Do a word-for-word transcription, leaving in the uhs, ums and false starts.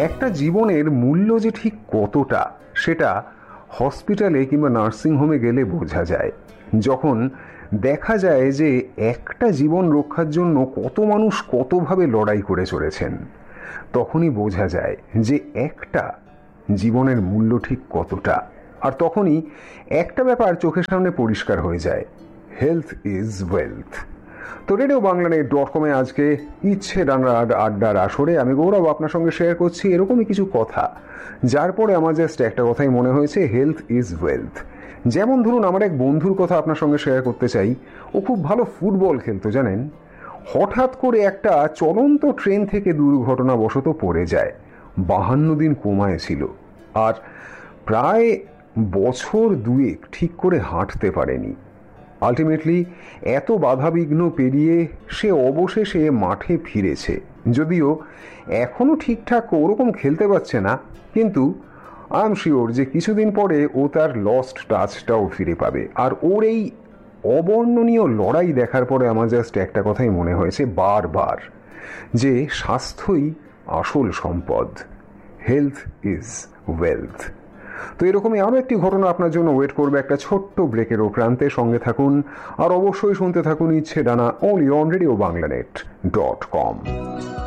একটা জীবনের মূল্য যে ঠিক কতটা সেটা হসপিটালে কিংবা নার্সিংহোমে গেলে বোঝা যায়। যখন দেখা যায় যে একটা জীবন রক্ষার জন্য কত মানুষ কতভাবে লড়াই করে চলেছেন, তখনই বোঝা যায় যে একটা জীবনের মূল্য ঠিক কতটা। আর তখনই একটা ব্যাপার চোখের সামনে পরিষ্কার হয়ে যায়, হেলথ ইজ ওয়েলথ। তো রেডিও বাংলা নেট ডট কমে আজকে ইচ্ছে ডানা আড্ডার আসরে আমি গৌরব আপনার সঙ্গে শেয়ার করছি এরকমই কিছু কথা, যার পরে আমার জাস্ট একটা কথাই মনে হয়েছে, হেলথ ইজ ওয়েলথ। যেমন ধরুন, আমার এক বন্ধুর কথা আপনার সঙ্গে শেয়ার করতে চাই। ও খুব ভালো ফুটবল খেলতো জানেন। হঠাৎ করে একটা চলন্ত ট্রেন থেকে দুর্ঘটনাবশত পড়ে যায়। বাহান্ন দিন কোমায় ছিল আর প্রায় বছর দুয়েক ঠিক করে হাঁটতে পারেনি। আলটিমেটলি এত বাধাবিঘ্ন পেরিয়ে সে অবশেষে মাঠে ফিরেছে। যদিও এখনও ঠিকঠাক ওরকম খেলতে পারছে না, কিন্তু আই এম শিওর যে কিছুদিন পরে ও তার লস্ট টাচটাও ফিরে পাবে। আর ওর এই অবর্ণনীয় লড়াই দেখার পরে আমার জাস্ট একটা কথাই মনে হয়েছে বারবার, যে স্বাস্থ্যই আসল সম্পদ, হেলথ ইজ ওয়েলথ। তো এরকমই আরও একটি ঘটনা আপনার জন্য ওয়েট করবে একটা ছোট্ট ব্রেকেরও প্রান্তে। সঙ্গে থাকুন আর অবশ্যই শুনতে থাকুন ইচ্ছে ডানা, only on radio Bangla net dot com.